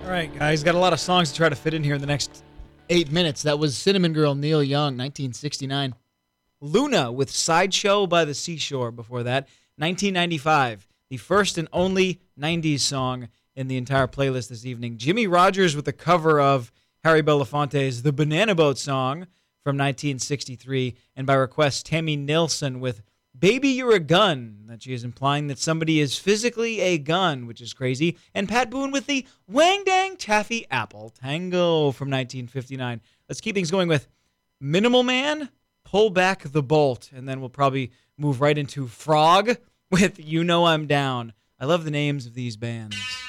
All right, guys, got a lot of songs to try to fit in here in the next 8 minutes. That was Cinnamon Girl, Neil Young, 1969. Luna with Sideshow by the Seashore before that. 1995, the first and only 90s song in the entire playlist this evening. Jimmy Rogers with a cover of Harry Belafonte's The Banana Boat song from 1963. And by request, Tammy Nilsson with Baby You're a Gun, that she is implying that somebody is physically a gun, which is crazy. And Pat Boone with the Wang Dang Taffy Apple Tango from 1959. Let's keep things going with Minimal Man, Pull Back the Bolt, and then we'll probably move right into Frog with You Know I'm Down. I love the names of these bands.